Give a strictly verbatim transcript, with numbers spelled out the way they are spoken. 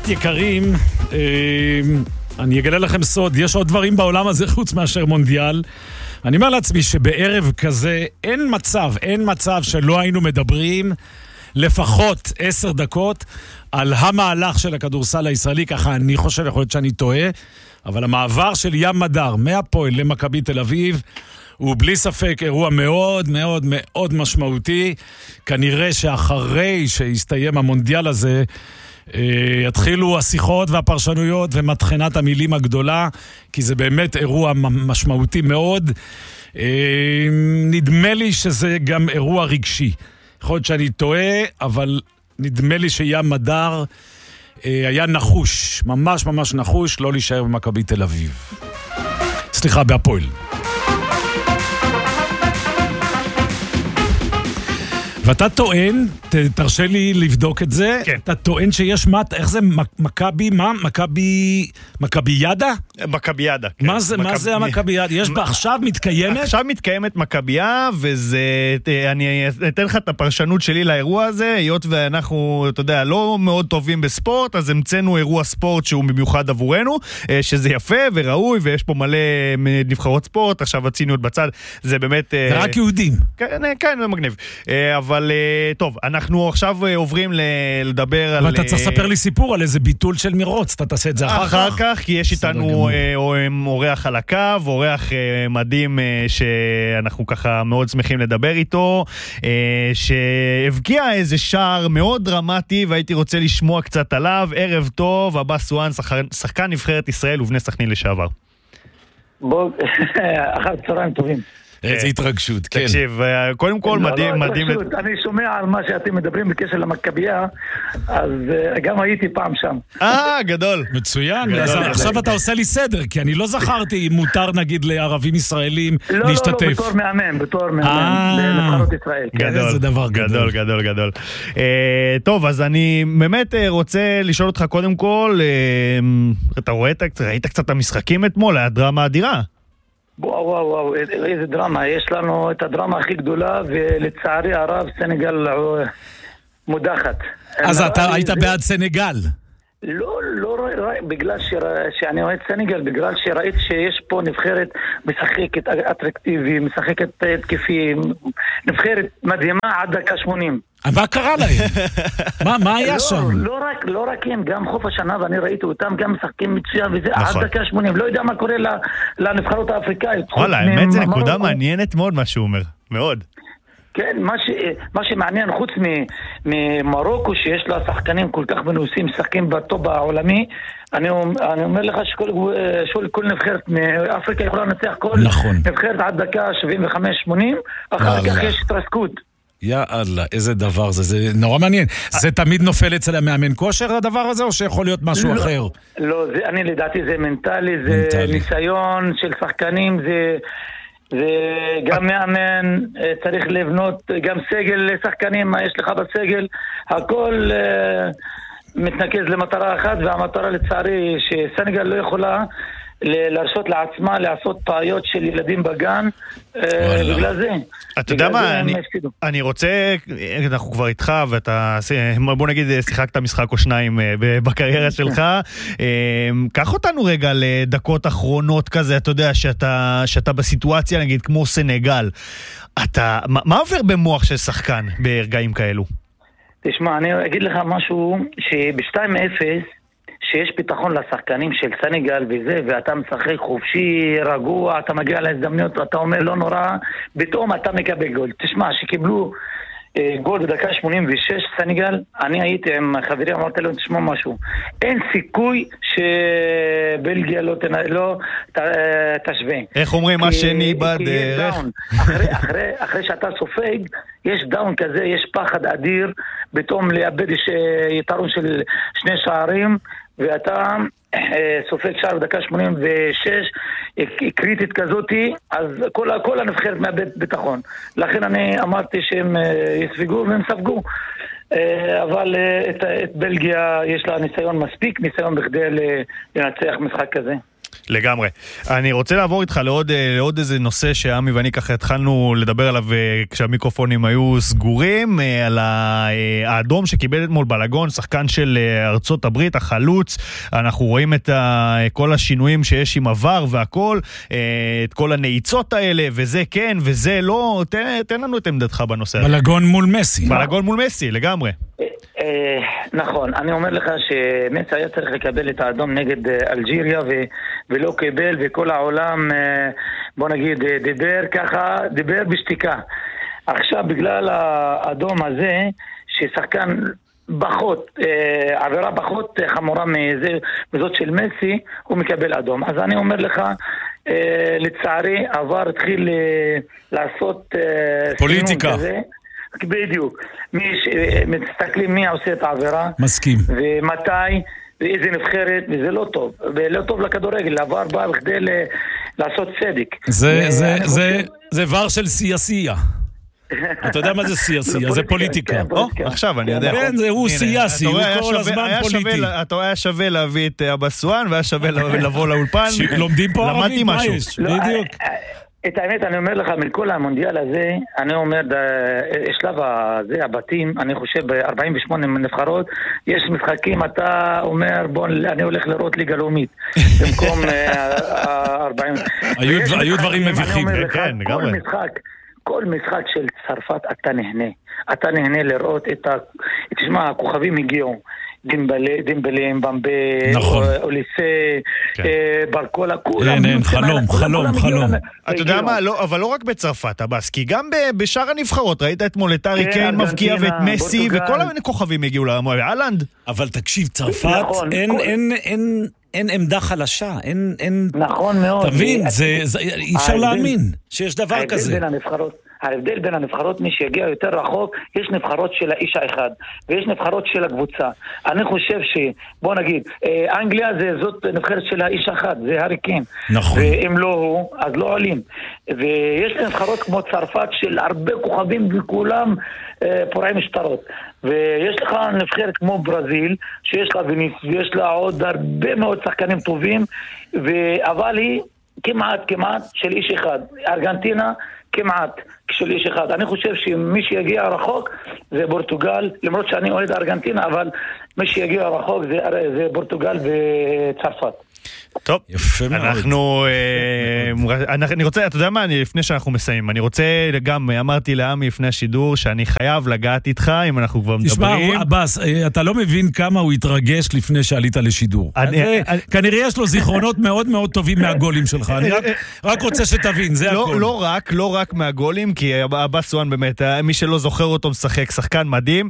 באמת יקרים, אני אגלה לכם סוד, יש עוד דברים בעולם הזה חוץ מאשר מונדיאל. אני אומר לעצמי שבערב כזה אין מצב, אין מצב שלא היינו מדברים לפחות עשר דקות על המהלך של הכדורסל הישראלי, ככה אני חושב, יכול להיות שאני טועה, אבל המעבר של ים מדר מהפועל למכבי תל אביב הוא בלי ספק אירוע מאוד מאוד מאוד משמעותי. כנראה שאחרי שיסתיים המונדיאל הזה יתחילו השיחות והפרשנויות ומתחנת המילים הגדולה, כי זה באמת אירוע משמעותי מאוד. נדמה לי שזה גם אירוע רגשי. יכול להיות שאני טועה, אבל נדמה לי שים מדר היה נחוש, ממש ממש נחוש, לא להישאר במכבי תל אביב. סליחה, בהפועל. ואתה טוען, ת, תרשה לי לבדוק את זה, כן. אתה טוען שיש מת, איך זה, מכבי, מה? מכבי, מכבי ידה? מכבי ידה, כן. מה זה, מכב... מה זה המכבי ידה? יש בה עכשיו מתקיימת? עכשיו מתקיימת מכבייה, וזה, אני אתן לך את הפרשנות שלי לאירוע הזה, היות ואנחנו, אתה יודע, לא מאוד טובים בספורט, אז המצאנו אירוע ספורט שהוא במיוחד עבורנו, שזה יפה וראוי, ויש פה מלא נבחרות ספורט, עכשיו הציניות בצד, זה באמת... זה רק יהודים. כן, כן, זה מגניב. אבל... אבל טוב, אנחנו עכשיו עוברים לדבר על... אבל אתה צריך לספר לי סיפור על איזה ביטול של מירוץ, אתה תעשה את זה אחר כך? אחר כך, כי יש איתנו אורח על הקו, אורח מדהים שאנחנו ככה מאוד שמחים לדבר איתו, שהבקיע איזה שער מאוד דרמטי, והייתי רוצה לשמוע קצת עליו. ערב טוב, עבאס סואן, שחקן נבחרת ישראל ובני סכנין לשעבר. בוא, אחר צהריים טובים. איזה התרגשות, כן. תקשיב, קודם כל מדהים, מדהים. אני שומע על מה שאתם מדברים בקשר למכבייה, אז גם הייתי פעם שם. אה, גדול. מצוין. עכשיו אתה עושה לי סדר, כי אני לא זכרתי אם מותר נגיד לערבים ישראלים להשתתף. לא, לא, בתור מאמן, בתור מאמן, לנבחרות ישראל. גדול, זה דבר גדול, גדול, גדול. טוב, אז אני באמת רוצה לשאול אותך קודם כל, אתה רואה, ראית קצת את המשחקים אתמול, היה דרמה אדירה. וואו וואו וואו, איזה דרמה, יש לנו את הדרמה הכי גדולה, ולצערי הרב סנגל מודחת. אז אתה היית בעד סנגל? לא, לא, בגלל שאני אוהד סנגל, בגלל שראיתי שיש פה נבחרת משחקת אטרקטיבי, משחקת תקפים, נבחרת מדהימה עד דקה שמונים. מה קרה להם? מה היה שם? לא רק, לא רק הם, גם חוף השנה, ואני ראיתי אותם גם משחקים מצוין, וזה עד דקה שמונים. לא יודע מה קורה לנבחרות האפריקאיות. וואלה, האמת זה נקודה מעניינת מאוד מה שהוא אומר, מאוד. כן, מה, ש, מה שמעניין חוץ ממרוקו שיש לה שחקנים כל כך מנוסים, משחקים בטופ העולמי, אני, אני אומר לך שכל שכל, כל נבחרת מאפריקה יכולה לנצח כל נכון. נבחרת עד דקה שבעים וחמש שמונים, אחר כך יש התרסקות. יא אללה, איזה דבר זה, זה נורא מעניין. זה תמיד נופל אצל המאמן כושר הדבר הזה, או שיכול להיות משהו לא, אחר? לא, זה, אני לדעתי זה מנטלי, זה מנטלי. ניסיון של שחקנים, זה... וגם מאמן צריך לבנות גם סגל לשחקנים, מה יש לך בסגל, הכל מתנקז למטרה אחת, והמטרה לצערי שסנגל לא יכולה להרשות לעצמה לעשות פעיות של ילדים בגן בגלל זה. אתה יודע מה, אני רוצה, אנחנו כבר איתך ואתה, בוא נגיד שיחקת משחק או שניים בקריירה שלך, קח אותנו רגע לדקות אחרונות כזה, אתה יודע שאתה בסיטואציה נגיד כמו סנגל, אתה, מה עובר במוח של שחקן ברגעים כאלו? תשמע, אני אגיד לך משהו שב-שתיים אפס שיש ביטחון לשחקנים של סנגל וזה, ואתה משחק חופשי, רגוע, אתה מגיע להזדמנויות, אתה אומר לא נורא, פתאום אתה מקבל גול. תשמע, שקיבלו אה, גול בדקה שמונים ושש סנגל, אני הייתי עם חברי, אמרתי לו, תשמע משהו, אין סיכוי שבלגיה לא, תנ... לא ת... תשווה. איך אומרים, מה שני בדרך? אחרי, אחרי, אחרי שאתה סופג, יש דאון כזה, יש פחד אדיר, פתאום לאבד יש יתרון של שני שערים, ואתה סופג שער בדקה שמונים ושש, קריטית כזאתי, אז כל, כל הנבחרת מאבד ביטחון. לכן אני אמרתי שהם יספגו והם ספגו. אבל את, את בלגיה יש לה ניסיון מספיק, ניסיון בכדי לנצח משחק כזה. לגמרי. אני רוצה לעבור איתך לעוד, לעוד איזה נושא שעמי ואני ככה התחלנו לדבר עליו כשהמיקרופונים היו סגורים, על האדום שקיבל אתמול בלגון, שחקן של ארצות הברית, החלוץ. אנחנו רואים את כל השינויים שיש עם עבר והכל, את כל הנעיצות האלה, וזה כן וזה לא. תן, תן לנו את עמדתך בנושא הזה. בלגון מול מסי. בלגון מול מסי, לגמרי. נכון, אני אומר לך שמסי היה צריך לקבל את האדום נגד אלג'יריה ולא קיבל, וכל העולם, בוא נגיד, דיבר ככה, דיבר בשתיקה. עכשיו בגלל האדום הזה, ששחקן פחות, עבירה פחות חמורה מזאת של מסי, הוא מקבל אדום. אז אני אומר לך, לצערי עבר התחיל לעשות פוליטיקה. בדיוק. מסתכלים מי עושה את העבירה. מסכים. ומתי, ואיזה נבחרת, וזה לא טוב. ולא טוב לכדורגל, לעבר בא בכדי לעשות צדק. זה ור של סייסיה. אתה יודע מה זה סייסיה? זה פוליטיקה. עכשיו אני יודע. כן, הוא סייסי, הוא כל הזמן פוליטי. אתה היה שווה להביא את אבא סואן, והיה שווה לבוא לאולפן. לומדים פה ערבית, מה יש? בדיוק. את האמת, אני אומר לך, מכל המונדיאל הזה, אני אומר, שלב הזה, הבתים, אני חושב, ב-ארבעים ושמונה נבחרות, יש משחקים, אתה אומר, בוא, אני הולך לראות ליגה לאומית, במקום ארבעים. היו דברים מביכים. כן, כל משחק, כל משחק של צרפת, אתה נהנה. אתה נהנה לראות את ה... תשמע, הכוכבים הגיעו. דימבלי, דימבלי, במבה, אוליסה, ברקולה, כולם. אין, אין, חלום, חלום, חלום. אתה יודע מה, אבל לא רק בצרפת, אבס, כי גם בשאר הנבחרות, ראית אתמול את ארי קיין מבקיע ואת מסי, וכל הכוכבים הגיעו לאלנד. אבל תקשיב, צרפת, אין עמדה חלשה, אין... נכון מאוד. תבין, אי אפשר להאמין שיש דבר כזה. ההבדל בין הנבחרות. ההבדל בין הנבחרות, מי שיגיע יותר רחוק, יש נבחרות של האיש האחד, ויש נבחרות של הקבוצה. אני חושב ש, בוא נגיד, אנגליה זה, זאת נבחרת של האיש האחד, זה הארי קיין. נכון. ואם לא הוא, אז לא עולים. ויש נבחרות כמו צרפת של הרבה כוכבים וכולם פורעים שטרות. ויש לך נבחרת כמו ברזיל, שיש לה וניס, ויש לה עוד הרבה מאוד שחקנים טובים, אבל היא כמעט, כמעט של איש אחד. ארגנטינה, כמעט של איש אחד. אני חושב שמי שיגיע רחוק זה פורטוגל, למרות שאני אוהד ארגנטינה, אבל מי שיגיע רחוק זה, זה פורטוגל וצרפת. טוב, אנחנו, אני רוצה, אתה יודע מה, לפני שאנחנו מסיימים, אני רוצה, גם אמרתי לעמי לפני השידור, שאני חייב לגעת איתך, אם אנחנו כבר מדברים. תשמע, אבס, אתה לא מבין כמה הוא התרגש לפני שעלית לשידור. כנראה יש לו זיכרונות מאוד מאוד טובים מהגולים שלך, אני רק רוצה שתבין, זה הכל. לא רק, לא רק מהגולים, כי אבא סואן באמת, מי שלא זוכר אותו משחק, שחקן מדהים,